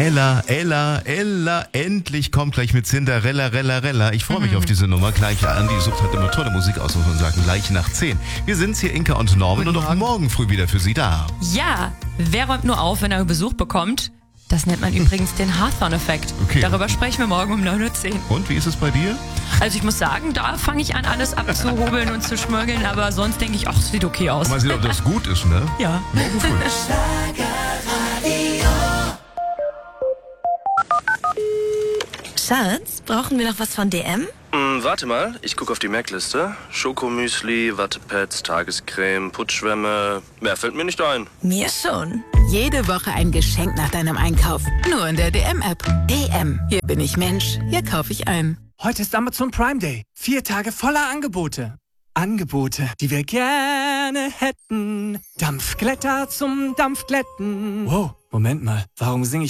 Ella, endlich kommt gleich mit Cinderella. Ich freue mich auf diese Nummer. Gleich an, die Sucht hat immer tolle Musik aus, muss man sagen. Gleich nach 10. Wir sind's hier, Inka und Norman, und auch morgen früh wieder für Sie da. Ja, wer räumt nur auf, wenn er Besuch bekommt? Das nennt man übrigens den Hawthorne-Effekt. Okay. Darüber sprechen wir morgen um 9:10 Uhr. Und wie ist es bei dir? Also ich muss sagen, da fange ich an, alles abzuhobeln und zu schmörgeln, aber sonst denke ich, ach, es sieht okay aus. Mal sehen, ob das gut ist, ne? Ja. Morgen früh. Schatz, brauchen wir noch was von DM? Warte mal, ich gucke auf die Merkliste. Schokomüsli, Wattepads, Tagescreme, Putzschwämme. Mehr fällt mir nicht ein. Mir schon. Jede Woche ein Geschenk nach deinem Einkauf. Nur in der DM-App. DM. Hier bin ich Mensch. Hier kaufe ich ein. Heute ist Amazon Prime Day. 4 Tage voller Angebote. Angebote, die wir gerne hätten. Dampfglätter zum Dampfglätten. Wow, Moment mal. Warum singe ich